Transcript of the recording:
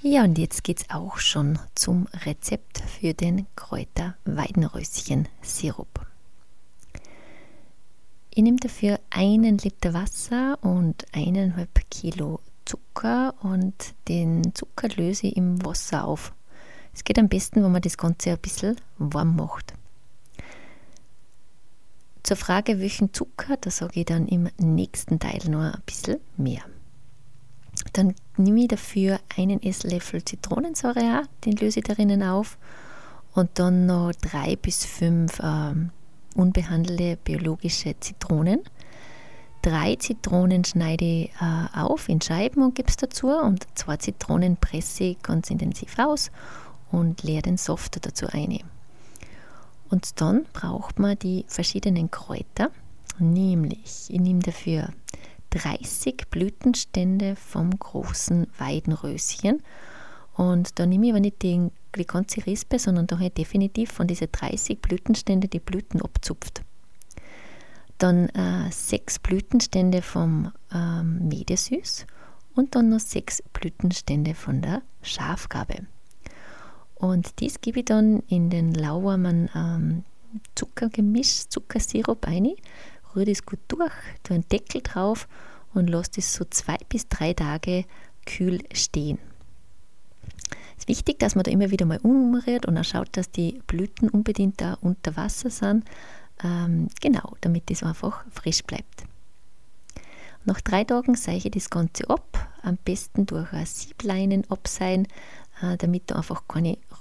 Ja, und jetzt geht's auch schon zum Rezept für den Kräuter-Weidenröschen-Sirup. Ich nehme dafür 1 Liter Wasser und 1,5 Kilo Zucker und den Zucker löse ich im Wasser auf. Es geht am besten, wenn man das Ganze ein bisschen warm macht. Zur Frage, welchen Zucker, da sage ich dann im nächsten Teil noch ein bisschen mehr. Dann nehme ich dafür 1 Esslöffel Zitronensäure an, den löse ich darin auf und dann noch 3 bis 5 unbehandelte biologische Zitronen. 3 Zitronen schneide ich auf in Scheiben und gebe es dazu und 2 Zitronen presse ich ganz intensiv aus und leere den Saft dazu ein. Und dann braucht man die verschiedenen Kräuter, nämlich ich nehme dafür 30 Blütenstände vom großen Weidenröschen und da nehme ich aber nicht die ganze Rispe, sondern da habe ich definitiv von diesen 30 Blütenstände die Blüten abzupft. Dann 6 Blütenstände vom Mediesüß und dann noch 6 Blütenstände von der Schafgarbe. Und dies gebe ich dann in den lauwarmen Zuckergemisch, Zuckersirup rein, rühre das gut durch, tue einen Deckel drauf und lasse das so 2 bis 3 Tage kühl stehen. Es ist wichtig, dass man da immer wieder mal umrührt und auch schaut, dass die Blüten unbedingt da unter Wasser sind, genau, damit das einfach frisch bleibt. Nach 3 Tagen seiche ich das Ganze ab, am besten durch ein Siebleinen abseihen, damit da einfach keine